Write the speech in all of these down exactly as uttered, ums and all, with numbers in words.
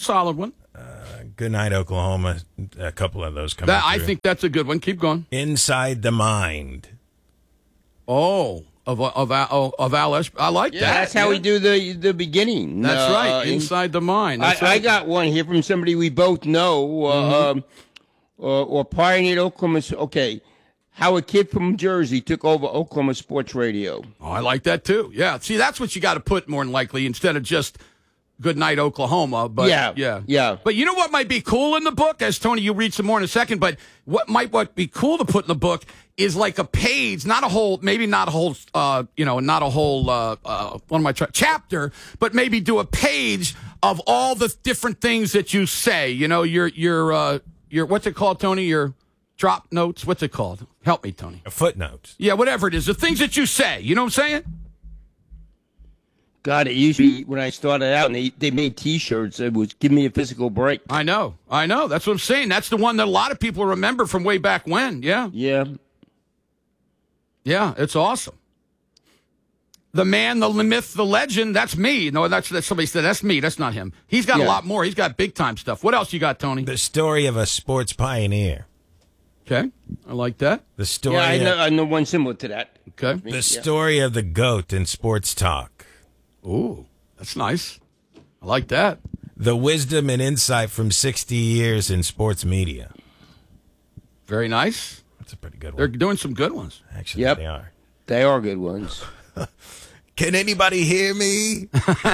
Solid one. Good Night, Oklahoma. A couple of those coming That, I through. think that's a good one. Keep going. Inside the Mind. Oh, of of of, of Al Esp- I like Yeah, that. that's how yeah. we do the the beginning. That's Uh, right. in- Inside the Mind. That's I, I right. got one here from somebody we both know, uh, Mm-hmm. um, or, or pioneered Oklahoma. Okay, how a kid from Jersey took over Oklahoma sports radio. Oh, I like that too. Yeah. See, that's what you got to put more than likely instead of just Good Night, Oklahoma. But Yeah, yeah, yeah. But you know what might be cool in the book, as Tony, you read some more in a second. But what might what be cool to put in the book is like a page, not a whole, maybe not a whole, uh, you know, not a whole, uh, uh, what am I trying, chapter, but maybe do a page of all the different things that you say. You know, your your uh, your what's it called, Tony? Your drop notes. What's it called? Help me, Tony. A footnote. Yeah, whatever it is, the things that you say. You know what I'm saying? God, it used to be when I started out, and they, they made T-shirts. It was "Give me a physical break." I know, I know. That's what I'm saying. That's the one that a lot of people remember from way back when. Yeah, Yeah, yeah, it's awesome. The man, the myth, the legend. That's me. No, that's, that's somebody said that's me. That's not him. He's got a Yeah. lot more. He's got big time stuff. What else you got, Tony? The story of a sports pioneer. Okay, I like that. The story. yeah. I of, know, I know one similar to that. Okay. the story of the GOAT in sports talk. Ooh, that's nice. I like that. The wisdom and insight from sixty years in sports media. Very nice. That's a pretty good They're one. doing some good ones. Actually, Yep. they are. They are good ones. Can anybody hear me?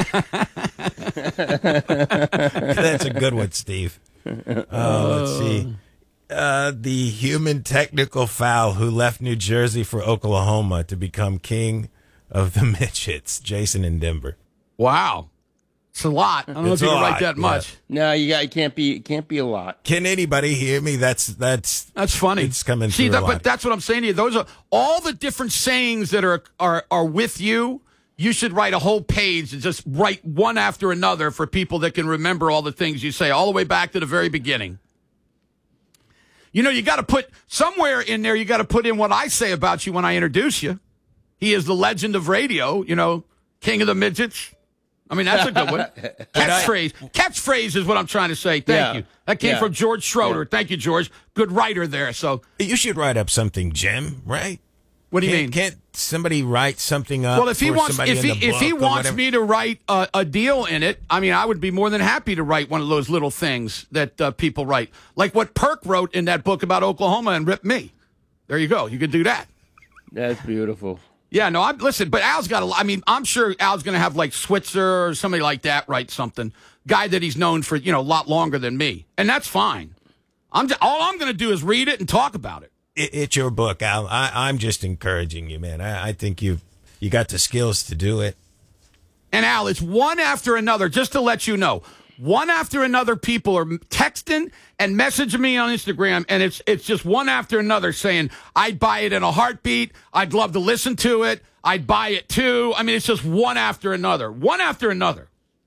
That's a good one, Steve. Oh, let's see. Uh, the human technical foul who left New Jersey for Oklahoma to become king of the midgets. Jason in Denver. Wow, it's a lot. I don't know It's if you a can write lot, that yeah. much. No, you got. It can't be. It can't be a lot. Can anybody hear me? That's that's That's funny. It's coming See, through that, a but lot. that's what I'm saying to you. Those are all the different sayings that are are are with you. You should write a whole page and just write one after another for people that can remember all the things you say all the way back to the very beginning. You know, you got to put somewhere in there. You got to put in what I say about you when I introduce you. He is the legend of radio. You know, king of the midgets. I mean, that's a good one. Catchphrase. Catchphrase is what I'm trying to say. Thank Yeah. you. That came Yeah. from George Schroeder. Thank you, George. Good writer there. So, You should write up something, Jim, right? what do you can't, mean? Can't somebody write something up? Well, if he for wants, somebody if in he the if he book or wants whatever? me to write a, a deal in it, I mean, I would be more than happy to write one of those little things that uh, people write, like what Perk wrote in that book about Oklahoma and ripped me. There you go. You could do that. That's beautiful. Yeah, no, I'm listen, but Al's got a lot. I mean, I'm sure Al's going to have like Switzer or somebody like that write something. Guy that he's known for, you know, a lot longer than me. And that's fine. I'm just, all I'm going to do is read it and talk about it. It, it's your book, Al. I, I'm just encouraging you, man. I, I think you you got the skills to do it. And Al, it's one after another, just to let you know. One after another, people are texting and messaging me on Instagram, and it's it's just one after another saying, I'd buy it in a heartbeat. I'd love to listen to it. I'd buy it too. I mean, it's just one after another. One after another.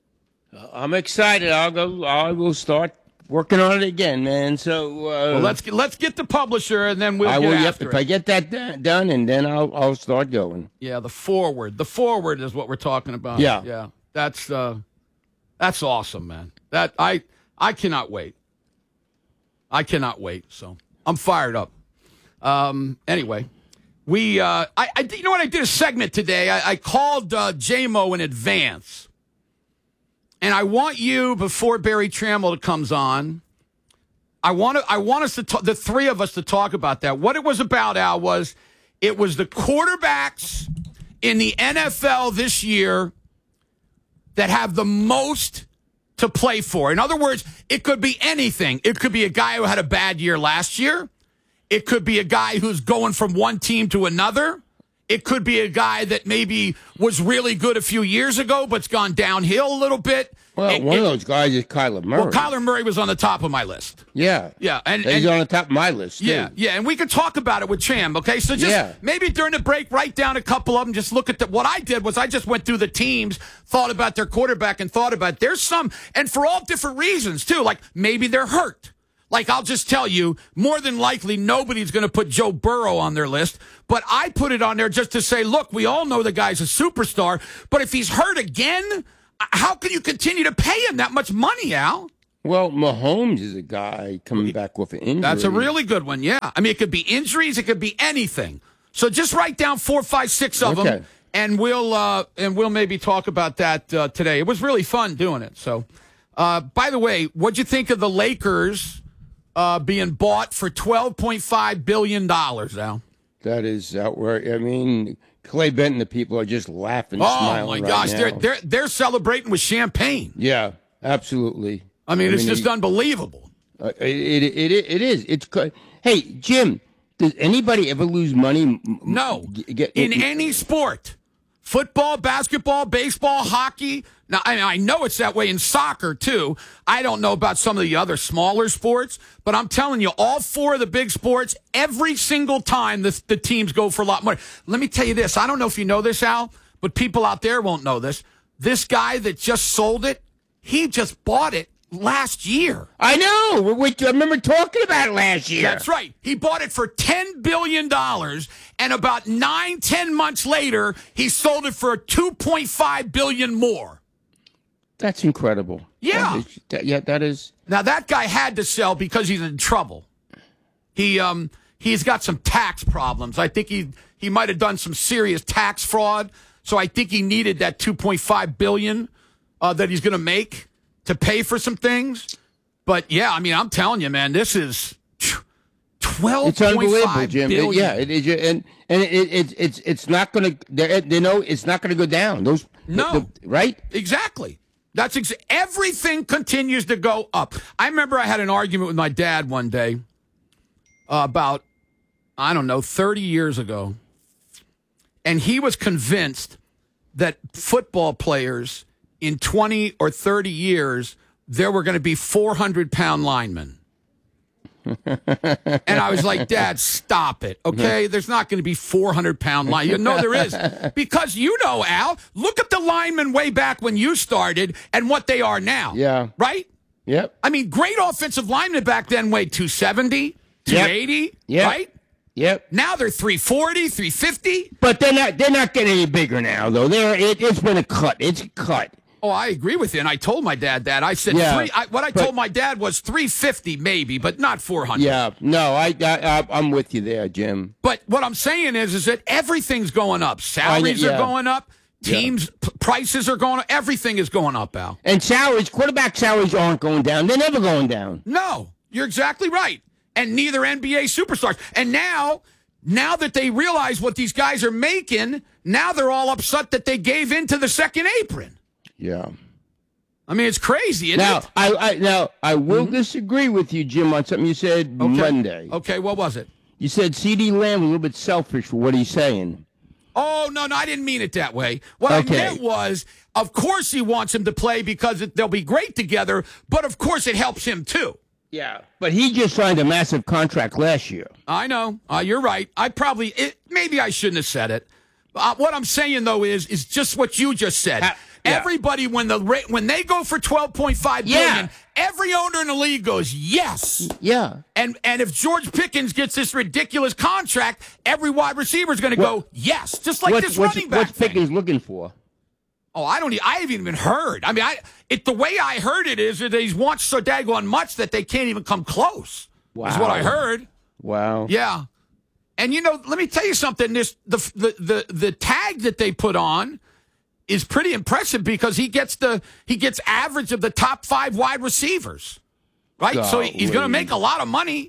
I'm excited. I'll go. I will start working on it again, man. So uh, Well, let's get, let's get the publisher, and then we'll I get will. Yep, after if it. I get that do- done, and then I'll I'll start going. Yeah, the forward. The forward is what we're talking about. Yeah. Yeah. That's uh that's awesome, man. That I I cannot wait. I cannot wait. So I'm fired up. Um anyway, we uh I, I you know what I did a segment today. I, I called uh J Mo in advance. And I want you, before Barry Trammell comes on, I want to I want us to talk, the three of us to talk about that. What it was about, Al, was it was the quarterbacks in the N F L this year that have the most to play for. In other words, it could be anything. It could be a guy who had a bad year last year. It could be a guy who's going from one team to another. It could be a guy that maybe was really good a few years ago, but's gone downhill a little bit. Well, It- one it- of those guys is Kyler Murray. Well, Kyler Murray was on the top of my list. Yeah, Yeah, and, he's and on the top of my list. Too. yeah, yeah, and we could talk about it with Cham. Okay, so just Yeah. maybe during the break, write down a couple of them. Just look at the. What I did was I just went through the teams, thought about their quarterback, and thought about there's some, and for all different reasons too. Like maybe they're hurt. Like I'll just tell you, more than likely nobody's going to put Joe Burrow on their list, but I put it on there just to say, look, we all know the guy's a superstar, but if he's hurt again, how can you continue to pay him that much money, Al? Well, Mahomes is a guy coming back with an injury. That's a really good one, yeah. I mean, it could be injuries. It could be anything. So just write down four, five, six of Okay. them, and we'll uh, and we'll maybe talk about that uh, today. It was really fun doing it. So, uh, by the way, what'd you think of the Lakers uh, being bought for twelve point five billion dollars, Al? That is outright. I mean, Clay Benton, the people are just laughing, Oh, smiling my right gosh. now. They're, they're, they're celebrating with champagne. Yeah, absolutely. I mean, I it's mean, just he- unbelievable. Uh, it, it, it, it is. It's co- Hey, Jim, does anybody ever lose money? m- No. g- Get, In any sport, football, basketball, baseball, hockey. Now, I, mean, I know it's that way in soccer, too. I don't know about some of the other smaller sports, but I'm telling you, all four of the big sports, every single time the, the teams go for a lot more. Let me tell you this. I don't know if you know this, Al, but people out there won't know this. This guy that just sold it, he just bought it last year. I know. We, we, I remember talking about it last year. That's right. He bought it for ten billion dollars, and about nine, ten months later, he sold it for two point five billion dollars more. That's incredible. Yeah. That is, that, yeah, that is. Now, that guy had to sell because he's in trouble. He um he's got some tax problems. I think he he might have done some serious tax fraud, so I think he needed that two point five billion dollars uh, that he's going to make to pay for some things. But yeah, I mean, I'm telling you, man, this is twelve It's point unbelievable, five Jim. billion. It- yeah, it is, and and it, it, it's it's it's not going to. They know it's not going to go down. Those No. the- right? Exactly. That's ex- everything continues to go up. I remember I had an argument with my dad one day uh, about, I don't know, thirty years ago. And he was convinced that football players in twenty or thirty years, there were going to be four hundred pound linemen. And I was like, Dad, stop it, okay? There's not going to be four hundred pound linemen. No, there is. Because you know, Al, look at the linemen way back when you started and what they are now. Yeah. Right? Yep. I mean, great offensive linemen back then weighed two seventy, two eighty, Yep. right? Yep. Now they're three forty, three fifty. But they're not. They're not getting any bigger now, though. They're. It, it's been a cut. It's a cut. Oh, I agree with you. And I told my dad that. I said, Yeah, three, I, what I but- told my dad was three fifty maybe, but not four hundred. Yeah. No, I, I, I I'm with you there, Jim. But what I'm saying is, is that everything's going up. Salaries yeah. are going up. Teams' p- prices are going up. Everything is going up, Al. And salaries, quarterback salaries aren't going down. They're never going down. No, you're exactly right. And neither N B A superstars. And now, now that they realize what these guys are making, now they're all upset that they gave in to the second apron. Yeah. I mean, it's crazy, isn't Now, it? I, I now I will disagree with you, Jim, on something you said Okay. Monday. Okay, what was it? You said CeeDee Lamb was a little bit selfish for what he's saying. Oh, no, no, I didn't mean it that way. What Okay. I meant was, of course he wants him to play because it, they'll be great together, but of course it helps him too. Yeah. But he just signed a massive contract last year. I know. Uh, you're right. I probably, it, maybe I shouldn't have said it. Uh, what I'm saying, though, is is just what you just said. Ha- yeah. Everybody, when the ra- when they go for twelve point five Yeah. billion, every owner in the league goes, yes. Yeah. And and if George Pickens gets this ridiculous contract, every wide receiver is going to go, yes. Just like what's this what's, running back what's thing. Pickens looking for? Oh, I don't. e- I haven't even heard. I mean, I it the way I heard it is that he's watched so daggone much that they can't even come close. Wow. Is what I heard. Wow. Yeah, and you know, let me tell you something. This the the the the tag that they put on is pretty impressive because he gets the he gets average of the top five wide receivers, right? So he, he's going to Golly. make a lot of money.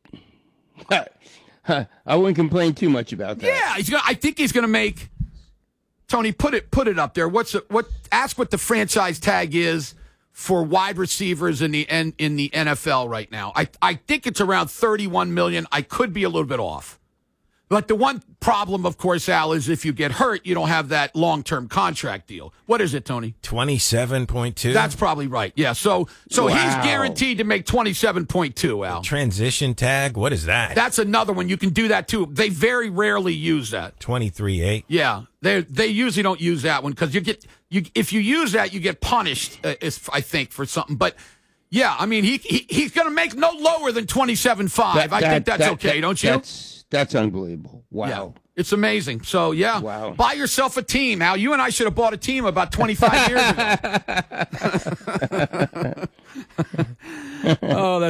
I wouldn't complain too much about that. Yeah, he's going. I think he's going to make. Tony, put it put it up there. What's the, what? Ask what the franchise tag is for wide receivers in the N, in the N F L right now. I I think it's around thirty-one million. I could be a little bit off. But the one problem, of course, Al, is if you get hurt, you don't have that long-term contract deal. What is it, Tony? twenty-seven point two. That's probably right. Yeah. So so Wow. he's guaranteed to make twenty-seven point two, Al. Transition tag. What is that? That's another one. You can do that too. They very rarely use that. twenty-three eight. Yeah, they they usually don't use that one because you get you if you use that you get punished. Uh, is, I think for something, but yeah, I mean he, he he's going to make no lower than twenty-seven five. I think that's that- okay, that- don't you? That's that's unbelievable. Wow. Yeah, it's amazing. So yeah, Wow. buy yourself a team. Al, you and I should have bought a team about twenty-five years ago.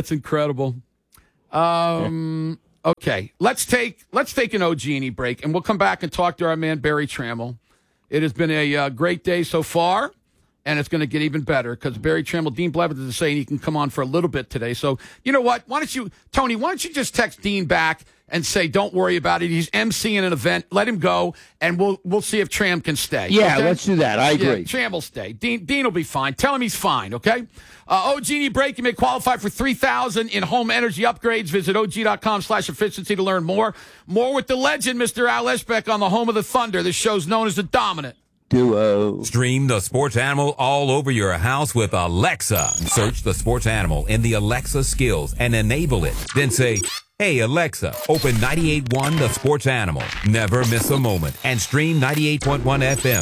that's incredible. Um, okay, let's take let's take an O G and E break, and we'll come back and talk to our man Barry Trammell. It has been a uh, great day so far, and it's going to get even better because Barry Trammell, Dean Blevins is saying he can come on for a little bit today. So you know what? Why don't you, Tony? Why don't you just text Dean back and say, "Don't worry about it. He's emceeing an event. Let him go, and we'll we'll see if Tram can stay." Yeah, okay? let's do that. I agree. Yeah, Tram will stay. Dean Dean will be fine. Tell him he's fine. Okay. Uh, O G and E break. You may qualify for three thousand in home energy upgrades. Visit O G dot com slash efficiency to learn more. More with the legend, Mister Al Eshbeck, on the home of the Thunder. This show's known as the Dominant Duo. Stream the Sports Animal all over your house with Alexa. Search the Sports Animal in the Alexa skills and enable it. Then say, "Hey, Alexa, open ninety-eight point one The Sports Animal. Never miss a moment. And stream ninety-eight point one F M.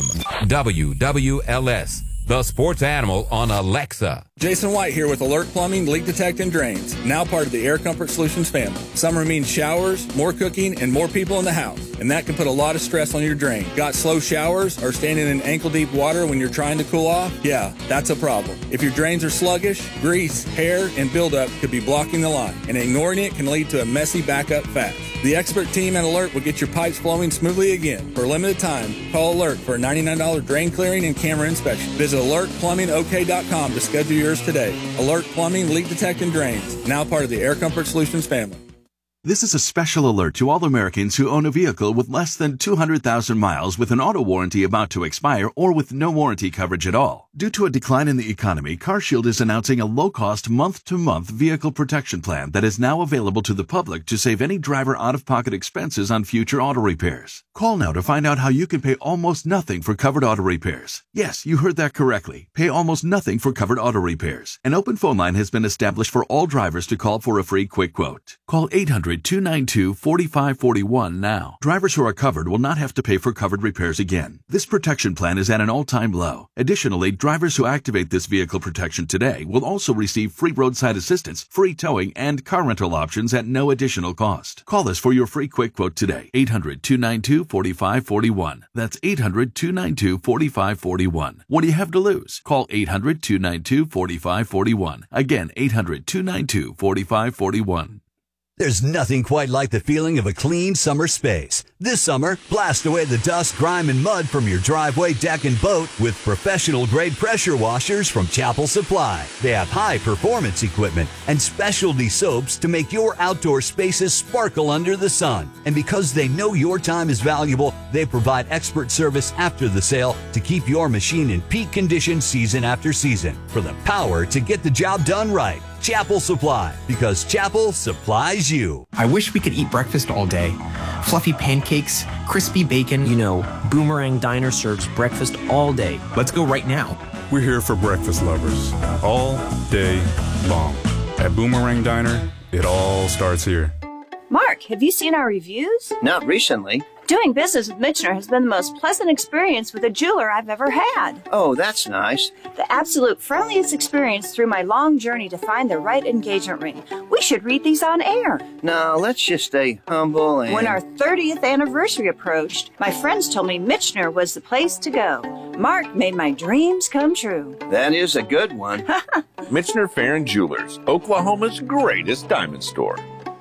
W W L S. The Sports Animal on Alexa." Jason White here with Alert Plumbing, Leak Detect, and Drains, now part of the Air Comfort Solutions family. Summer means showers, more cooking, and more people in the house, and that can put a lot of stress on your drain. Got slow showers or standing in ankle-deep water when you're trying to cool off? Yeah, that's a problem. If your drains are sluggish, grease, hair, and buildup could be blocking the line, and ignoring it can lead to a messy backup fast. The expert team at Alert will get your pipes flowing smoothly again. For a limited time, call Alert for a ninety-nine dollars drain clearing and camera inspection. Visit alert plumbing O K dot com to schedule yours today. Alert Plumbing, Leak Detect, and Drains, now part of the Air Comfort Solutions family. This is a special alert to all Americans who own a vehicle with less than two hundred thousand miles with an auto warranty about to expire or with no warranty coverage at all. Due to a decline in the economy, CarShield is announcing a low-cost month-to-month vehicle protection plan that is now available to the public to save any driver out-of-pocket expenses on future auto repairs. Call now to find out how you can pay almost nothing for covered auto repairs. Yes, you heard that correctly. Pay almost nothing for covered auto repairs. An open phone line has been established for all drivers to call for a free quick quote. Call eight hundred, two nine two, four five four one now. Drivers who are covered will not have to pay for covered repairs again. This protection plan is at an all-time low. Additionally, drivers who activate this vehicle protection today will also receive free roadside assistance, free towing, and car rental options at no additional cost. Call us for your free quick quote today. eight hundred, two nine two, four five four one. That's eight hundred, two nine two, four five four one. What do you have to lose? Call eight hundred, two nine two, four five four one. Again, eight hundred, two nine two, four five four one. There's nothing quite like the feeling of a clean summer space. This summer, blast away the dust, grime, and mud from your driveway, deck, and boat with professional-grade pressure washers from Chapel Supply. They have high-performance equipment and specialty soaps to make your outdoor spaces sparkle under the sun. And because they know your time is valuable, they provide expert service after the sale to keep your machine in peak condition season after season. For the power to get the job done right. Chapel Supply, because Chapel supplies you. I wish we could eat breakfast all day. Fluffy pancakes, crispy bacon. You know, Boomerang Diner serves breakfast all day. Let's go right now. We're here for breakfast lovers, all day long. At Boomerang Diner, it all starts here. Mark, have you seen our reviews? Not recently. Doing business with Michener has been the most pleasant experience with a jeweler I've ever had. Oh, that's nice. The absolute friendliest experience through my long journey to find the right engagement ring. We should read these on air. No, let's just stay humble and... When our thirtieth anniversary approached, my friends told me Michener was the place to go. Mark made my dreams come true. That is a good one. Michener Farron Jewelers, Oklahoma's greatest diamond store.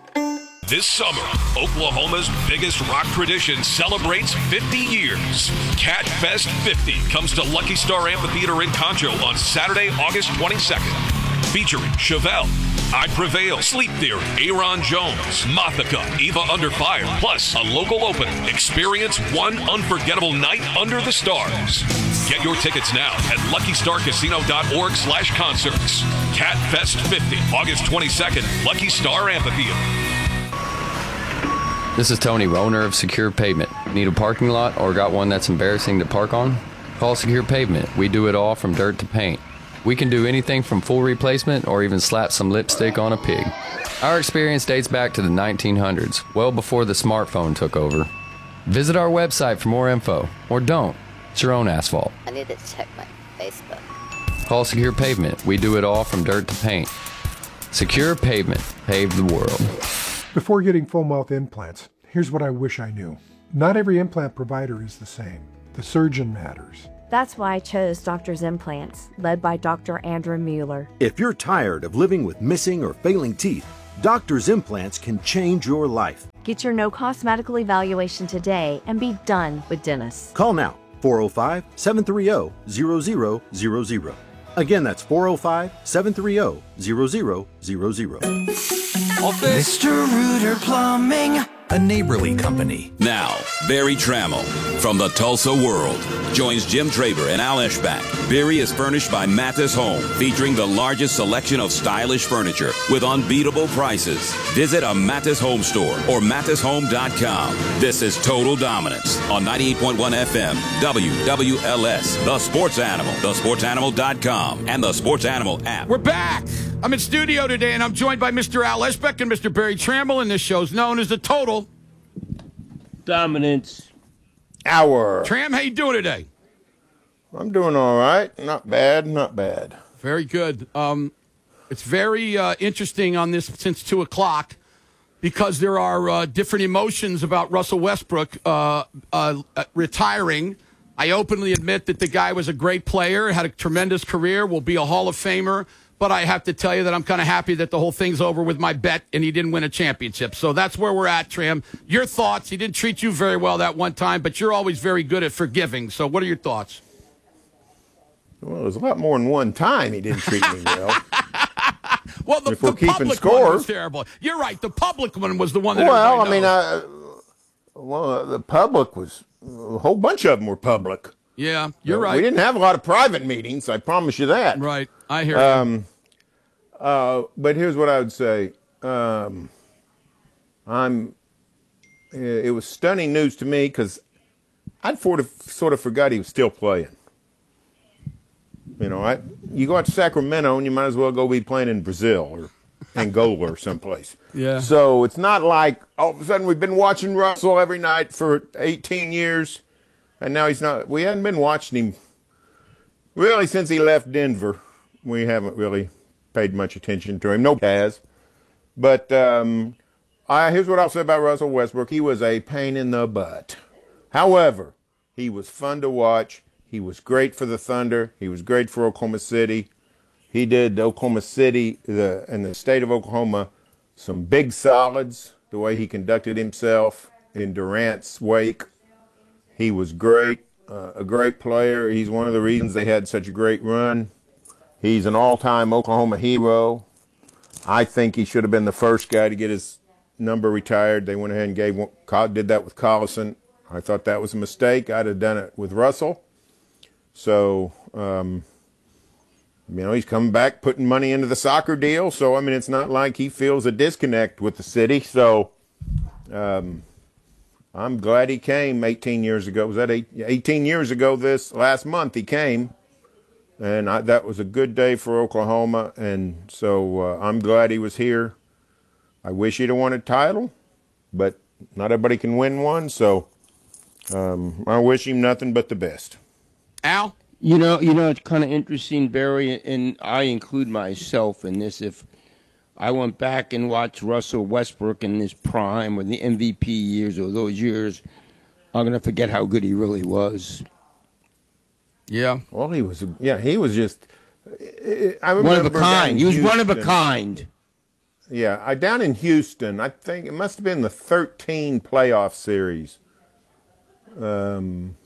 This summer, Oklahoma's biggest rock tradition celebrates fifty years. Cat Fest fifty comes to Lucky Star Amphitheater in Concho on Saturday, August twenty-second. Featuring Chevelle, I Prevail, Sleep Theory, Aaron Jones, Mothica, Eva Under Fire, plus a local opening. Experience one unforgettable night under the stars. Get your tickets now at lucky star casino dot org slash concerts. Cat Fest fifty, August twenty-second, Lucky Star Amphitheater. This is Tony, owner of Secure Pavement. Need a parking lot or got one that's embarrassing to park on? Call Secure Pavement. We do it all from dirt to paint. We can do anything from full replacement or even slap some lipstick on a pig. Our experience dates back to the nineteen hundreds, well before the smartphone took over. Visit our website for more info, or don't. It's your own asphalt. I need to check my Facebook. Call Secure Pavement. We do it all from dirt to paint. Secure Pavement. Pave the world. Before getting full mouth implants, here's what I wish I knew. Not every implant provider is the same. The surgeon matters. That's why I chose Doctor's Implants, led by Doctor Andrew Mueller. If you're tired of living with missing or failing teeth, Doctor's Implants can change your life. Get your no-cost medical evaluation today and be done with dentists. Call now, four oh five, seven three oh, zero zero zero zero. Again, that's four oh five, seven three oh, zero zero zero zero. Mister Rooter Plumbing, a neighborly company. Now, Barry Trammell from the Tulsa World joins Jim Traber and Al Eschbach. Barry is furnished by Mathis Home, featuring the largest selection of stylish furniture with unbeatable prices. Visit a Mathis Home store or mathis home dot com. This is Total Dominance on ninety-eight point one F M, W W L S, The Sports Animal, the sports animal dot com, and the Sports Animal app. We're back. I'm in studio today, and I'm joined by Mister Al Eschbach and Mister Barry Trammell, and this show's known as the Total Dominance Hour. Tram, how you doing today? I'm doing all right. Not bad, not bad. Very good. Um, it's very uh, interesting on this since two o'clock because there are uh, different emotions about Russell Westbrook uh, uh, uh, retiring. I openly admit that the guy was a great player, had a tremendous career, will be a Hall of Famer. But I have to tell you that I'm kind of happy that the whole thing's over with my bet and he didn't win a championship. So that's where we're at, Tram. Your thoughts? He didn't treat you very well that one time, but you're always very good at forgiving. So what are your thoughts? Well, there's a lot more than one time he didn't treat me well. Well, the, if we're the keeping public score, one was terrible. You're right. The public one was the one that well, I everybody mean, knows. I, well, uh, the public was, a whole bunch of them were public. Yeah, you're Uh, right. We didn't have a lot of private meetings, I promise you that. Right, I hear um, you. Uh, but here's what I would say. Um, I'm. It was stunning news to me because I'd sort of, sort of forgot he was still playing. You know, I you go out to Sacramento and you might as well go be playing in Brazil or Angola or someplace. Yeah. So it's not like all of a sudden we've been watching Russell every night for eighteen years, and now he's not. We hadn't been watching him really since he left Denver. We haven't really paid much attention to him. Nobody has. But um, I, here's what I'll say about Russell Westbrook. He was a pain in the butt. However, he was fun to watch. He was great for the Thunder. He was great for Oklahoma City. He did Oklahoma City the, and the state of Oklahoma some big solids, the way he conducted himself in Durant's wake. He was great, uh, a great player. He's one of the reasons they had such a great run. He's an all-time Oklahoma hero. I think he should have been the first guy to get his number retired. They went ahead and gave one, did that with Collison. I thought that was a mistake. I'd have done it with Russell. So, um, you know, he's coming back, putting money into the soccer deal. So, I mean, it's not like he feels a disconnect with the city. So, um, I'm glad he came eighteen years ago. Was that eight, eighteen years ago this last month he came? And I, that was a good day for Oklahoma, and so uh, I'm glad he was here. I wish he'd have won a title, but not everybody can win one, so um, I wish him nothing but the best. Al? You know, you know, it's kind of interesting, Barry, and I include myself in this. If I went back and watched Russell Westbrook in his prime or the M V P years or those years, I'm going to forget how good he really was. Yeah. Well, he was. Yeah, he was just. I remember one of a kind. He was Houston. one of a kind. Yeah, I down in Houston. I think it must have been the thirteen playoff series. Um,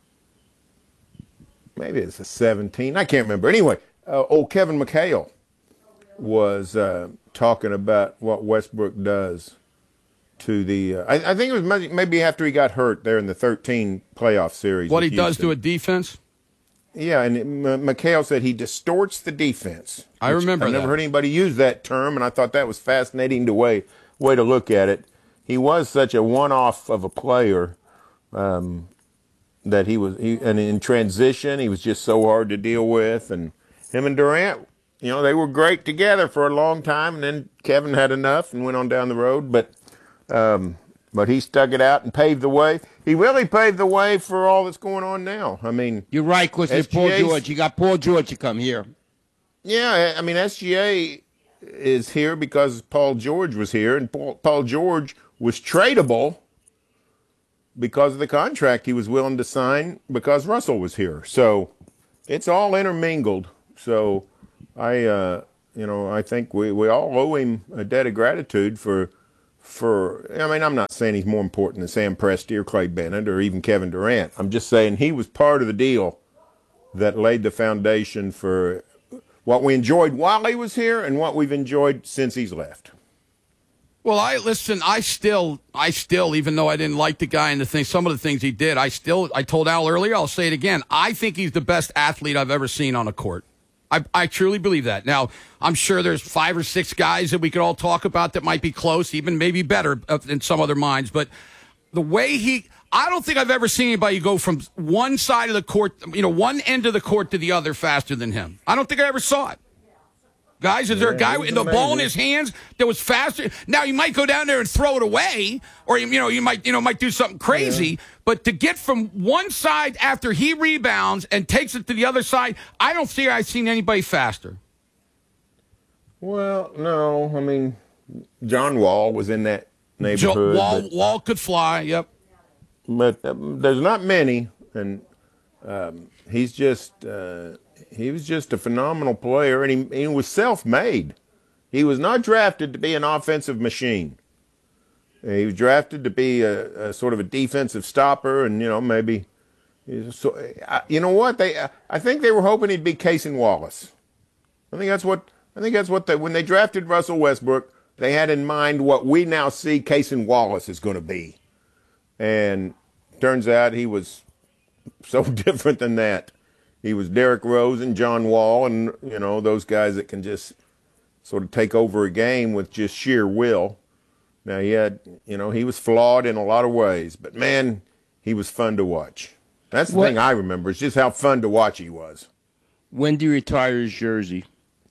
maybe it's a seventeen. I can't remember. Anyway, uh, old Kevin McHale was uh, talking about what Westbrook does to the. Uh, I, I think it was maybe after he got hurt there in the thirteen playoff series. What he Houston. does to a defense? Yeah, and M- McHale said he distorts the defense. I remember I've that. never heard anybody use that term, and I thought that was fascinating to way way to look at it. He was such a one-off of a player um, that he was, he, and in transition, he was just so hard to deal with. And him and Durant, you know, they were great together for a long time, and then Kevin had enough and went on down the road. But um, but he stuck it out and paved the way. He really paved the way for all that's going on now. I mean, you're right, because there's Paul George. You got Paul George to come here. Yeah, I mean, S G A is here because Paul George was here, and Paul, Paul George was tradable because of the contract he was willing to sign because Russell was here. So it's all intermingled. So I, uh, you know, I think we, we all owe him a debt of gratitude for, for, I mean, I'm not saying he's more important than Sam Presti or Clay Bennett or even Kevin Durant. I'm just saying he was part of the deal that laid the foundation for what we enjoyed while he was here and what we've enjoyed since he's left. Well, I listen. I still, I still, even though I didn't like the guy and the thing, some of the things he did, I still, I told Al earlier, I'll say it again. I think he's the best athlete I've ever seen on a court. I, I truly believe that. Now, I'm sure there's five or six guys that we could all talk about that might be close, even maybe better in some other minds. But the way he, I don't think I've ever seen anybody go from one side of the court, you know, one end of the court to the other faster than him. I don't think I ever saw it. Guys, is there a guy with the ball in his hands that was faster? Now, you might go down there and throw it away, or, you know, you might, you know, might do something crazy. Yeah. But to get from one side after he rebounds and takes it to the other side, I don't think I've seen anybody faster. Well, no. I mean, John Wall was in that neighborhood. Wall, but, Wall could fly, yep. But um, there's not many, and um, he's just... Uh, He was just a phenomenal player, and he, he was self-made. He was not drafted to be an offensive machine. He was drafted to be a, a sort of a defensive stopper, and, you know, maybe so. You know what? They, I think they were hoping he'd be Cason Wallace. I think that's what. I think that's what they. When they drafted Russell Westbrook, they had in mind what we now see Cason Wallace is going to be, and turns out he was so different than that. He was Derrick Rose and John Wall and, you know, those guys that can just sort of take over a game with just sheer will. Now, he had, you know, he was flawed in a lot of ways, but, man, he was fun to watch. That's the what? thing I remember is just how fun to watch he was. When do you retire his jersey?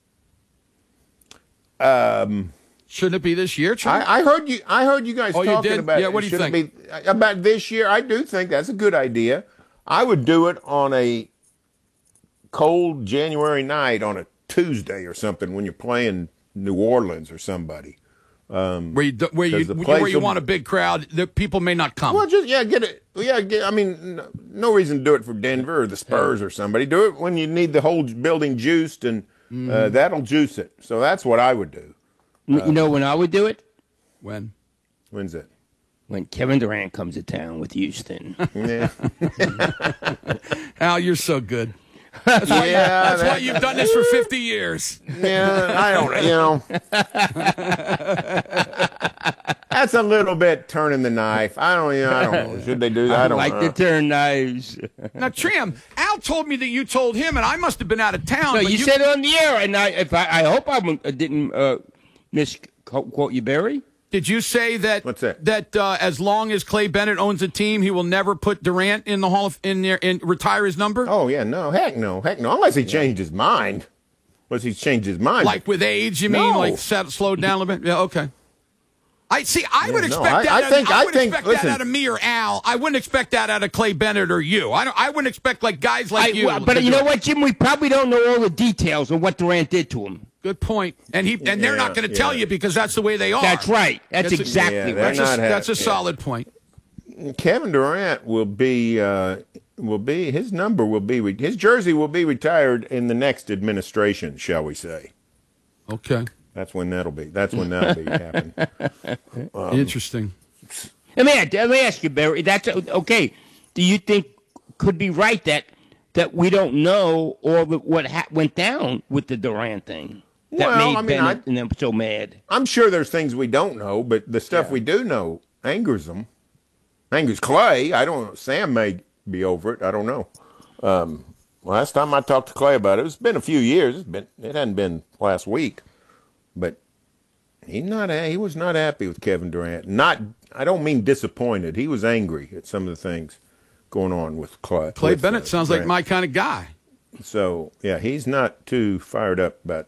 Um, Shouldn't it be this year, Charlie? I, I heard you I heard you guys oh, talking you did? about yeah, it. What do you Should think? It be, about this year, I do think that's a good idea. I would do it on a cold January night on a Tuesday or something when you're playing New Orleans or somebody. Um, where you where you where you will, want a big crowd, the people may not come. Well, just yeah, get it. Yeah, get, I mean, no, no reason to do it for Denver or the Spurs or somebody. Do it when you need the whole building juiced, and mm. uh, that'll juice it. So that's what I would do. You uh, know when I would do it? When? When's it? When Kevin Durant comes to town with Houston. Yeah. Al, you're so good. That's, why, yeah, you, that's that, why you've done this for fifty years. Yeah, I don't, you know. That's a little bit turning the knife. I don't, you know, I don't know. Should they do that? I don't I like know. to turn knives. Now, Trim, Al told me that you told him, and I must have been out of town. No, but you, you said it on the air, and I, if I, I hope I didn't uh, misquote you, Barry. Did you say that What's that? that uh, as long as Clay Bennett owns a team, he will never put Durant in the Hall of in there and retire his number? Oh yeah, no, heck no, heck no, unless he changed his mind. Unless he's changed his mind, like with age, you mean, no. like set, slowed down a little bit? Yeah, okay. I see. I yeah, would expect no, I, that. I think. I would I think. expect Listen, that out of me or Al. I wouldn't expect that out of Clay Bennett or you. I don't. I wouldn't expect like guys like I, you. Well, but you know what, Jim? We probably don't know all the details of what Durant did to him. Good point. And he and yeah, they're not going to yeah. tell you because that's the way they are. That's right. That's, that's exactly a, right. Yeah, that's a, have, that's a yeah. solid point. Kevin Durant will be uh, will be his number will be his jersey will be retired in the next administration, shall we say? Okay. That's when that'll be. That's when that'll be happening. Um, Interesting. Let me let me ask you, Barry. That's okay. Do you think could be right that that we don't know all the, what ha- went down with the Durant thing that well, made I mean, Bennett I, and them so mad? I'm sure there's things we don't know, but the stuff yeah. we do know angers them. Angers Clay. I don't know. Sam may be over it. I don't know. Um, last time I talked to Clay about it, it's been a few years. It's been. It hadn't been last week, but he not. He was not happy with Kevin Durant. Not. I don't mean disappointed. He was angry at some of the things going on with Clay. Clay with, Bennett uh, sounds Durant. like my kind of guy. So yeah, he's not too fired up about.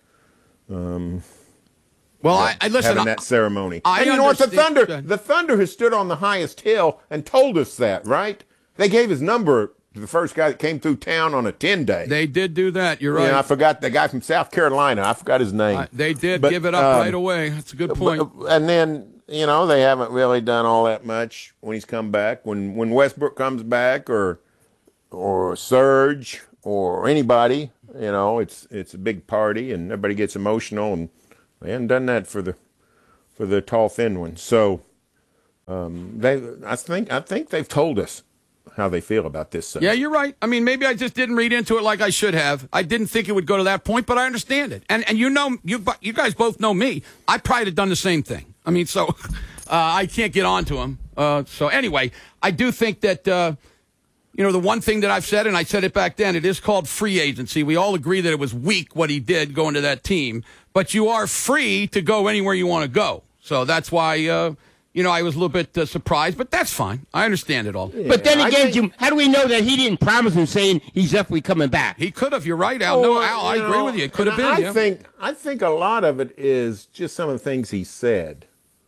Um, well, I, I listen. having I, that ceremony. I and you know what? The understand- Thunder, the Thunder has stood on the highest hill and told us that, right? They gave his number to the first guy that came through town on a ten day. They did do that. You're right. Yeah, I forgot the guy from South Carolina. I forgot his name. Uh, they did but, give it up um, right away. That's a good point. But, and then you know, they haven't really done all that much when he's come back. When when Westbrook comes back, or or Serge, or anybody, you know, it's it's a big party and everybody gets emotional, and they haven't done that for the for the tall, thin one. So um, they, I think I think they've told us how they feel about this. Yeah, you're right. I mean, maybe I just didn't read into it like I should have. I didn't think it would go to that point, but I understand it. And and you know, you you guys both know me. I probably have done the same thing. I mean, so uh, I can't get on to him. Uh, so anyway, I do think that, uh, you know, the one thing that I've said, and I said it back then, it is called free agency. We all agree that it was weak what he did going to that team, but you are free to go anywhere you want to go. So that's why, uh, you know, I was a little bit uh, surprised, but that's fine. I understand it all. Yeah, but then again, think, Jim, how do we know that he didn't promise him saying he's definitely coming back? He could have. You're right, Al. No, Al, I agree know, with you. It could have been. I yeah. think I think a lot of it is just some of the things he said.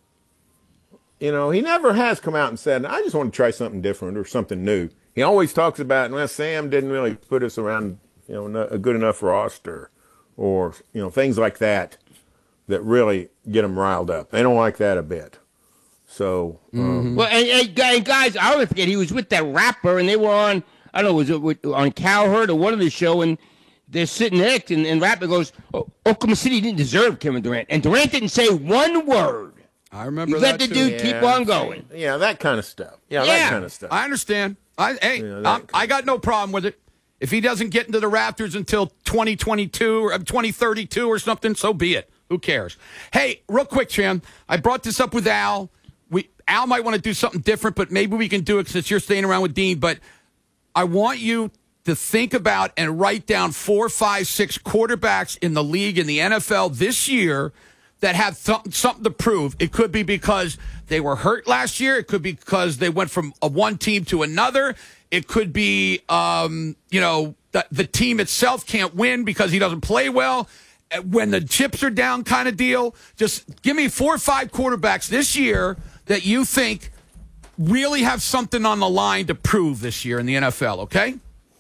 You know, he never has come out and said, I just want to try something different or something new. He always talks about, well, Sam didn't really put us around, you know, a good enough roster, or, you know, things like that that really get them riled up. They don't like that a bit. So, um, mm-hmm. well, and, and guys, I always forget he was with that rapper, and they were on, I don't know, was it with, on Cowherd or one of the show, and they're sitting next, and, and rapper goes, oh, Oklahoma City didn't deserve Kevin Durant, and Durant didn't say one word. I remember you that let the too. dude yeah, keep on going. Yeah, that kind of stuff. Yeah, yeah. that kind of stuff. I understand. I hey, you know, I got no problem with it. If he doesn't get into the rafters until twenty twenty-two or twenty thirty-two or something, so be it. Who cares? Hey, real quick, Chan, I brought this up with Al. We Al might want to do something different, but maybe we can do it since you're staying around with Dean. But I want you to think about and write down four, five, six quarterbacks in the league, in the N F L this year that have th- something to prove. It could be because they were hurt last year. It could be because they went from a one team to another. It could be, um, you know, the, the team itself can't win because he doesn't play well. When the chips are down kind of deal. Just give me four or five quarterbacks this year that you think really have something on the line to prove this year in the N F L, okay?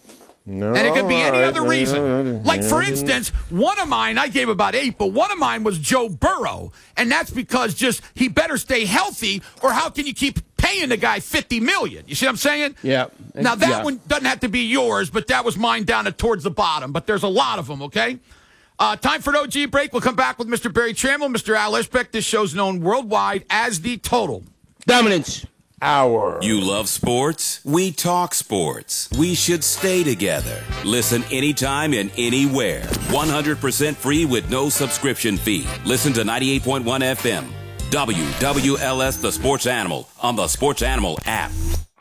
No, and it could be any right. other reason. Like, for instance, one of mine, I gave about eight, but one of mine was Joe Burrow. And that's because just he better stay healthy, or how can you keep paying the guy fifty million dollars? You see what I'm saying? Yeah. Now, that yeah. one doesn't have to be yours, but that was mine down at towards the bottom. But there's a lot of them, okay? Uh, time for an O G break. We'll come back with Mister Barry Trammell, Mister Al Ishbeck. This show's known worldwide as the Total Dominance Hour. You love sports? We talk sports. We should stay together. Listen anytime and anywhere. one hundred percent free with no subscription fee. Listen to ninety-eight point one F M. W W L S The Sports Animal on the Sports Animal app.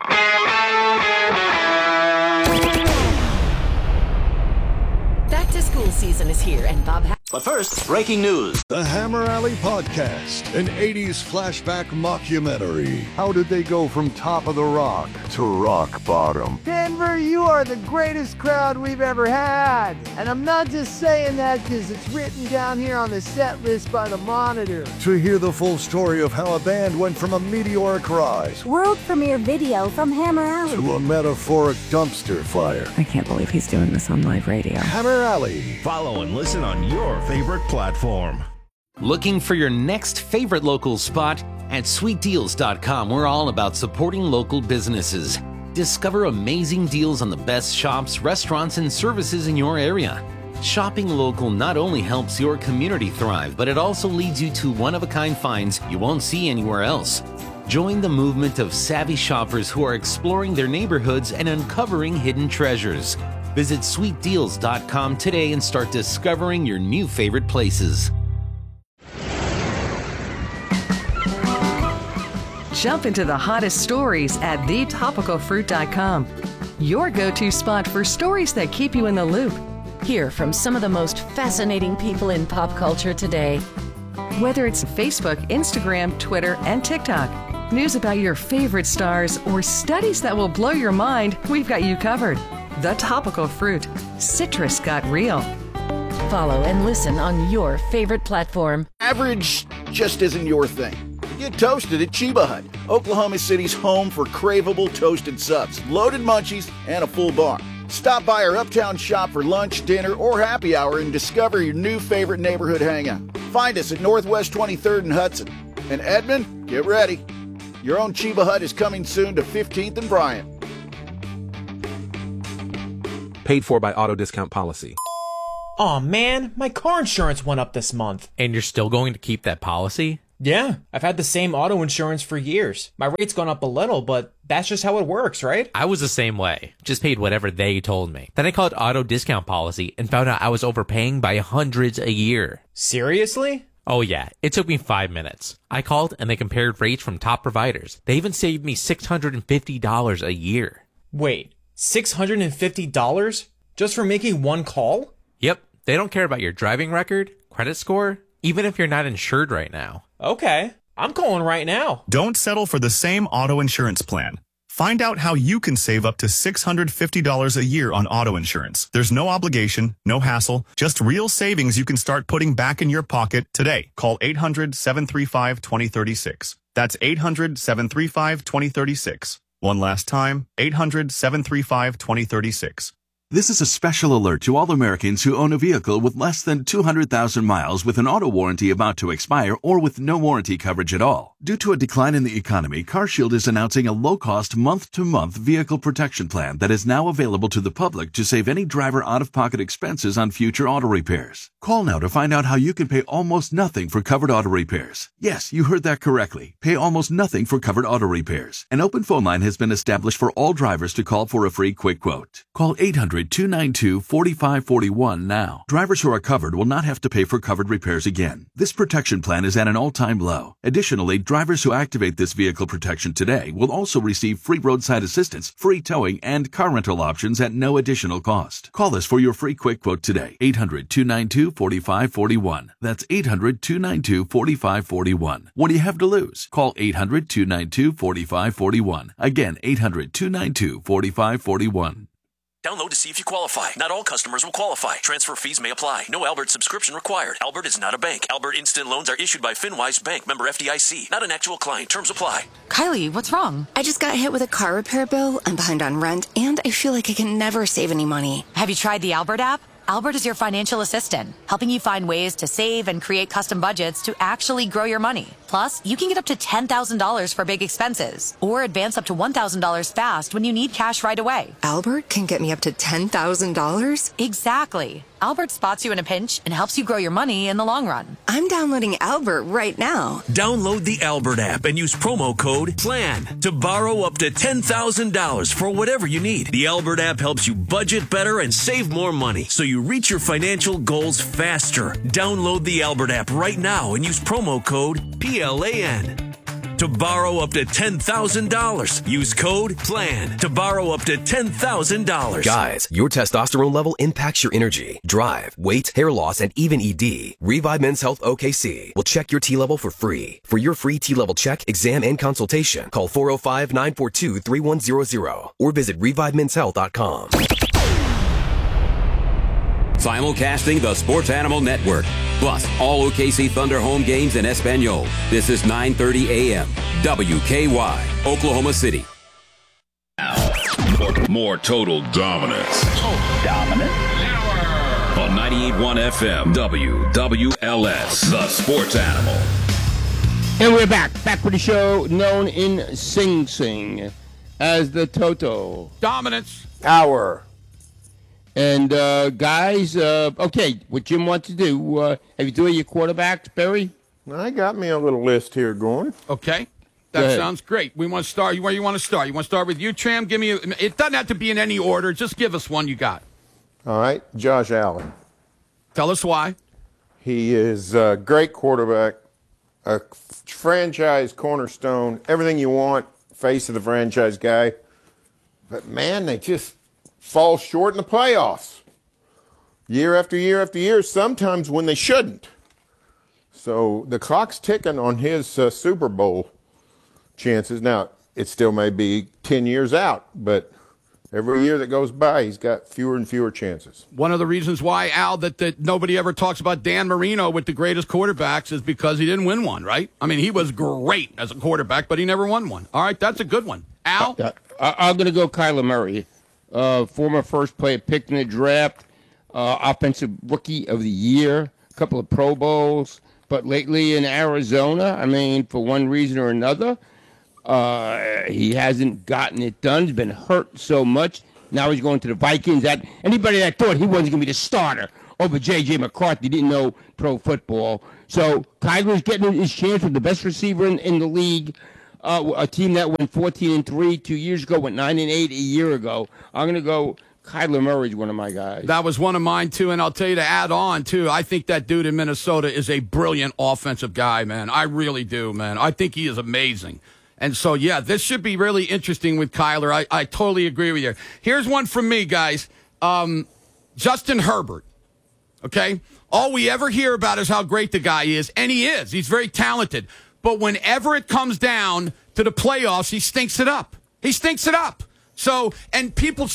Back to school season is here, and Bob ha- But first, breaking news. The Hammer Alley Podcast, an eighties flashback mockumentary. How did they go from top of the rock to rock bottom? Denver, you are the greatest crowd we've ever had. And I'm not just saying that because it's written down here on the set list by the Monitor. To hear the full story of how a band went from a meteoric rise, world premiere video from Hammer Alley, to a metaphoric dumpster fire. I can't believe he's doing this on live radio. Hammer Alley. Follow and listen on your favorite platform. Looking for your next favorite local spot? At sweet deals dot com, we're all about supporting local businesses. Discover amazing deals on the best shops, restaurants, and services in your area. Shopping local not only helps your community thrive, but it also leads you to one-of-a-kind finds you won't see anywhere else. Join the movement of savvy shoppers who are exploring their neighborhoods and uncovering hidden treasures. Visit sweet deals dot com today and start discovering your new favorite places. Jump into the hottest stories at the topical fruit dot com. Your go-to spot for stories that keep you in the loop. Hear from some of the most fascinating people in pop culture today. Whether it's Facebook, Instagram, Twitter, and TikTok, news about your favorite stars, or studies that will blow your mind, we've got you covered. The Topical Fruit. Citrus got real. Follow and listen on your favorite platform. Average just isn't your thing. Get toasted at Chiba Hut, Oklahoma City's home for craveable toasted subs, loaded munchies, and a full bar. Stop by our uptown shop for lunch, dinner, or happy hour and discover your new favorite neighborhood hangout. Find us at Northwest twenty-third and Hudson. And Edmond, get ready. Your own Chiba Hut is coming soon to fifteenth and Bryant. Paid for by Auto Discount Policy. Aw, man, my car insurance went up this month. And you're still going to keep that policy? Yeah, I've had the same auto insurance for years. My rate's gone up a little, but that's just how it works, right? I was the same way. Just paid whatever they told me. Then I called Auto Discount Policy and found out I was overpaying by hundreds a year. Seriously? Oh yeah, it took me five minutes. I called and they compared rates from top providers. They even saved me six hundred fifty dollars a year. Wait, six hundred fifty dollars? Just for making one call? Yep, they don't care about your driving record, credit score, even if you're not insured right now. Okay, I'm calling right now. Don't settle for the same auto insurance plan. Find out how you can save up to six hundred fifty dollars a year on auto insurance. There's no obligation, no hassle, just real savings you can start putting back in your pocket today. Call eight hundred, seven three five, two zero three six. That's eight hundred, seven three five, two zero three six. One last time, eight hundred, seven three five, two zero three six. This is a special alert to all Americans who own a vehicle with less than two hundred thousand miles with an auto warranty about to expire or with no warranty coverage at all. Due to a decline in the economy, CarShield is announcing a low-cost month-to-month vehicle protection plan that is now available to the public to save any driver out-of-pocket expenses on future auto repairs. Call now to find out how you can pay almost nothing for covered auto repairs. Yes, you heard that correctly. Pay almost nothing for covered auto repairs. An open phone line has been established for all drivers to call for a free quick quote. Call eight hundred, two nine two, four five four one now. Drivers who are covered will not have to pay for covered repairs again. This protection plan is at an all-time low. Additionally, drivers who activate this vehicle protection today will also receive free roadside assistance, free towing, and car rental options at no additional cost. Call us for your free quick quote today. eight hundred, two nine two, four five four one. That's eight hundred, two nine two, four five four one. What do you have to lose? Call eight hundred, two nine two, four five four one. Again, eight hundred, two nine two, four five four one. Download to see if you qualify. Not all customers will qualify. Transfer fees may apply. No Albert subscription required. Albert is not a bank. Albert Instant Loans are issued by FinWise Bank, member F D I C. Not an actual client. Terms apply. Kylie, what's wrong? I just got hit with a car repair bill. I'm behind on rent, and I feel like I can never save any money. Have you tried the Albert app? Albert is your financial assistant, helping you find ways to save and create custom budgets to actually grow your money. Plus, you can get up to ten thousand dollars for big expenses, or advance up to one thousand dollars fast when you need cash right away. Albert can get me up to ten thousand dollars? Exactly. Albert spots you in a pinch and helps you grow your money in the long run. I'm downloading Albert right now. Download the Albert app and use promo code PLAN to borrow up to ten thousand dollars for whatever you need. The Albert app helps you budget better and save more money, so you reach your financial goals faster. Download the Albert app right now and use promo code P L A N to borrow up to ten thousand dollars. Use code PLAN to borrow up to ten thousand dollars. Guys, your testosterone level impacts your energy, drive, weight, hair loss, and even E D. Revive Men's Health O K C will check your T level for free. For your free T level check, exam, and consultation, call four oh five, nine four two, three one zero zero or visit revive men's health dot com. Simulcasting the Sports Animal Network, plus all O K C Thunder home games in Espanol. This is nine thirty a.m. W K Y, Oklahoma City. More, more total dominance. Total dominance. On ninety-eight point one F M, W W L S, the Sports Animal. And we're back. Back with the show known in Sing Sing as the Toto Dominance Hour. And, uh, guys, uh, okay, what Jim wants to do, uh, have you doing your quarterbacks, Barry? I got me a little list here going. Okay. That sounds great. We want to start. Where you want to start? You want to start with you, Tram? Give me. A, it doesn't have to be in any order. Just give us one you got. All right, Josh Allen. Tell us why. He is a great quarterback, a franchise cornerstone, everything you want, face of the franchise guy. But, man, they just fall short in the playoffs. Year after year after year, sometimes when they shouldn't. So the clock's ticking on his uh, Super Bowl chances. Now, it still may be ten years out, but every year that goes by, he's got fewer and fewer chances. One of the reasons why, Al, that, that nobody ever talks about Dan Marino with the greatest quarterbacks is because he didn't win one, right? I mean, he was great as a quarterback, but he never won one. All right, that's a good one. Al? Uh, I'm going to go Kyler Murray, uh, former first player picked in the draft, uh, offensive rookie of the year, a couple of Pro Bowls, But lately in Arizona, I mean, for one reason or another, uh, he hasn't gotten it done. He's been hurt so much. Now he's going to the Vikings. That anybody that thought he wasn't going to be the starter over J J. McCarthy didn't know pro football. So Kyler's getting his chance with the best receiver in, in the league. Uh, a team that went fourteen and three two years ago, went nine and eight a year ago. I'm going to go. Kyler Murray's one of my guys. That was one of mine, too. And I'll tell you to add on, too, I think that dude in Minnesota is a brilliant offensive guy, man. I really do, man. I think he is amazing. And so, yeah, this should be really interesting with Kyler. I, I totally agree with you. Here's one from me, guys. Um, Justin Herbert, okay? All we ever hear about is how great the guy is, and he is. He's very talented. But whenever it comes down to the playoffs, he stinks it up. He stinks it up. So, and people